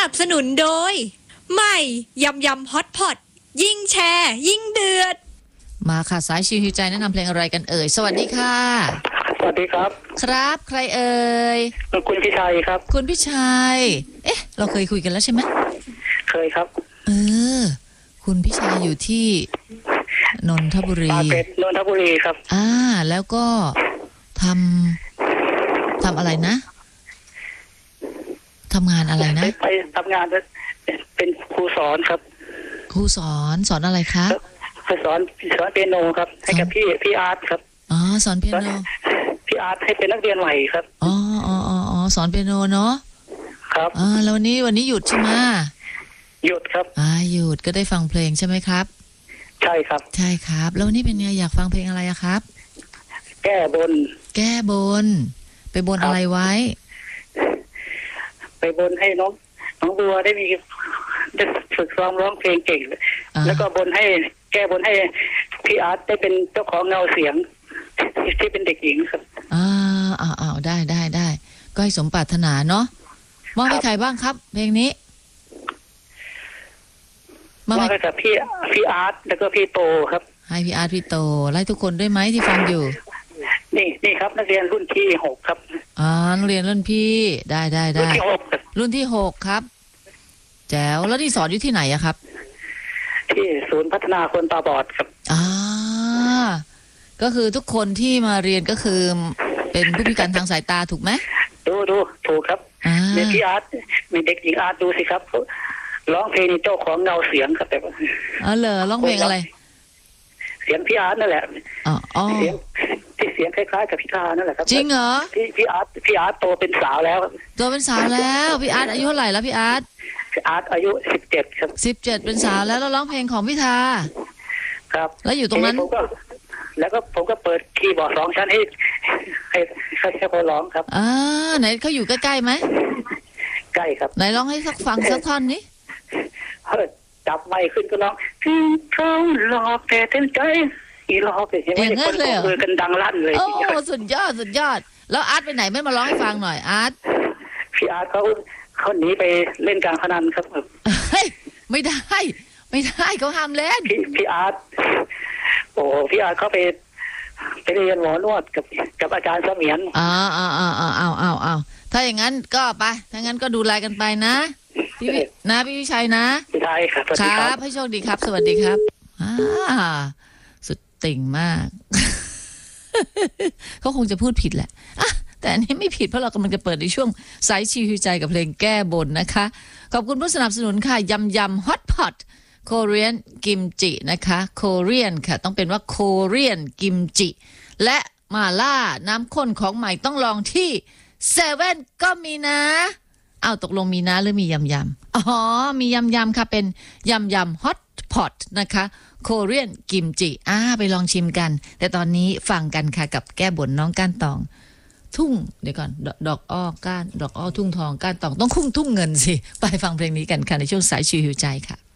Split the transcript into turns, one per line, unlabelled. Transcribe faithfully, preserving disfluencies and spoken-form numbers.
นับสนุนโดยใหม่ยำยำฮอตพอตยิ่งแชร์ยิ่งเดือด
มาค่ะสายชิวหิวใจแนะนำเพลงอะไรกันเอ่ยสวัสดีค่ะ
สวัสดีครับ
ครับใครเอ่ย
คุณพี่ชัยครับ
คุณพี่ชัยเอ๊ะเราเคยคุยกันแล้วใช่ไหม
เคยครับ
เออคุณพี่ชัยอยู่ที่นนทบุรี
ปากเกร็ดนนทบุรีครับ
อ่าแล้วก็ทำทำอะไรนะทำงานอะไรนะ
ไปทำงานเป็นครูสอนครับ
ครูสอนสอนอะไรครับ
สอนสอนเปียโนครับให้กับพี่พี่อาร์ตครับ
อ๋อสอนเปียโน
พี่อาร์ตให้เป็นนักเรียนใหม่ครับ
อ๋ออ๋ออ๋อสอนเปียโนเนาะ
ครับ
อ่าแล้ววันนี้วันนี้หยุดใช่ไหม
หยุดครับ
อ่าหยุดก็ได้ฟังเพลงใช่ไหมครับ
ใช่ครับ
ใช่ครับแล้ววันนี้เป็นไงอยากฟังเพลงอะไรอะครับ
แก้บน
แก้บนไปบนอะไรไว้
ไปบนให้น้องน้องบัวได้มีได้ฝึกซ้อมร้องเพลงเก่งแล้วก็บนให้แก้บนให้พี่อาร์ตได้เป็นเจ้าของเงาเสียงที่เป็นเด็กหญิงครับ
อ่าอ่าอ่าได้ได้ได้ก็ให้สมปรารถนาเนาะมอบให้ใครบ้างครับเพลงนี้
มอบให้กับพี่พี่อาร์ตแล้วก็พี่โตครับ
ให้พี่อาร์ตพี่โตไล่ทุกคนด้วยไหมที่ฟังอยู่
นี่นี่ครับนักเรียนรุ่นที่หกครับ
อ่านักเรียนรุ่นพี่ได้ได้ได้รุ่นที่หกรุ่นที่หกครับแจ๋วแล้วนี่สอนอยู่ที่ไหนอะครับ
ที่ศูนย์พัฒนาคนตาบอดครับ
อ่าก็คือทุกคนที่มาเรียนก็คือเป็นผู้พิการทางสายตาถูกไหม
ดูดูถูกครับเด็กพี่อาร์ตมีเด็กหญิงอาร์ตดูสิครับร้องเพลงเจ้าของเงาเสียงครับแต่
อ๋อเหรอร้องเพลงอะไร
เสียงพี่อาร์ตนั่นแหละ
อ๋อ
เสียงที่เสียงคล้ายๆกับพี่ทานั่นแหละครับ
จริงเหรอ
พี่พี่อาร์ตพี่อาร์ตโตเป็นสาวแล้ว
โตเป็นสาวแล้วพี่อาร์ตอายุเท่าไหร่แล้วพี่อาร์ต
พี่อาร์ตอายุสิบเจ็ดครับ
สิบเจ็ดเป็นสาวแล้วแล้วร้องเพลงของพี่ทา
ครับ
แล้วอยู่ตรงนั้น
แล้วก็ผมก็เปิดคีย์บอร์ดสองชั้นให้ให้ให้ให้เขาร้องครับ
อ่าไหนเขาอยู่ใกล้ๆไหม
ใกล้ครับ
ไหนร้องให้สักฟังสักท่อนนี้
จับไมค์ขึ้นก็ร้องพี่เขาหลอกแต่เต็มใจอีหลอกแต่เห็นไหมคนตบมือกันดังลั่นเลย
โอ้สุดยอดสุดยอดแล้วอาร์ตไปไหนไม่มาร้องให้ฟังหน่อยอาร์ต
พี่อาร์ตเขาเขาหนีไปเล่นการพนันครับ
เฮ้ยไม่ได้ไม่ได้เขาห้ามเล่น
พี่พี่อาร์ตโอ้พี่อาร์ตเขาไปไปเรียนหมอนวดกับกับอาจารย์เสมียน
อ๋ออ๋ออ๋ออ๋ออ๋ออ๋อถ้าอย่างนั้นก็ไปถ้างั้นก็ดูแลกันไปนะพี่นะพี่วิชัยนะ
ใช่ครับ
ครับให้โชคดีครับสวัสดีครับอ่าสุดติ่งมากเขาคงจะพูดผิดแหละอ่ะแต่อันนี้ไม่ผิดเพราะเรากำลังจะเปิดในช่วงสายชิวหิวใจกับเพลงแก้บนนะคะขอบคุณผู้สนับสนุนค่ะยำยำฮอตพอตโคเรียนกิมจินะคะโคเรียนค่ะต้องเป็นว่าโคเรียนกิมจิและมาล่าน้ำข้นของใหม่ต้องลองที่เซเว่นก็มีนะเอาตกลงมีนะหรือมียำยำอ๋อมียำยำค่ะเป็นยำยำฮอตพอตนะคะโคเรียนกิมจิอ่าไปลองชิมกันแต่ตอนนี้ฟังกันค่ะกับแก้บนน้องก้านตองทุ่งเดี๋ยวก่อนดอกดอกอ้อก้านดอกอ้อทุ่งทองก้านตองต้องคุ้งทุ่งเงินสิไปฟังเพลงนี้กันค่ะในช่วงสายชิวหิวใจค่ะ